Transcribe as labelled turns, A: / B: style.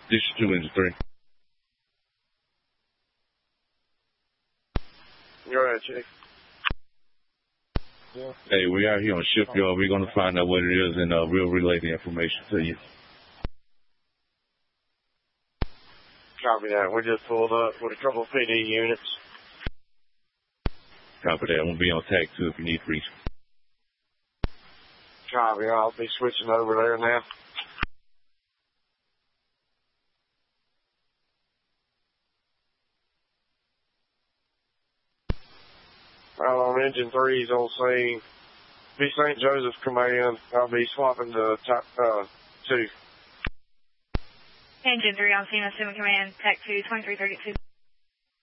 A: This is 2 Engine 3.
B: Go ahead, Chief.
A: Yeah. Hey, we out here on Shipyard. We're going to find out what it is and we'll relay the information to you.
B: Copy that. We just pulled up with a couple of PD units.
A: Copy that. We'll be on tag 2 if you need to reach.
B: Copy. I'll be switching over there now. On Engine 3's on scene. Be St. Joseph Command. I'll be swapping to top 2.
C: Engine 3 on scene, assuming command, Tech 2, 2332.